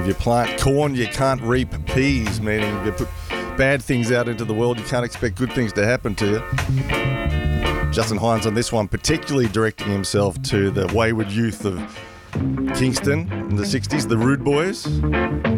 If you plant corn, you can't reap peas, meaning if you put bad things out into the world, you can't expect good things to happen to you. Justin Hinds on this one, particularly directing himself to the wayward youth of Kingston in the 60s, the Rude Boys.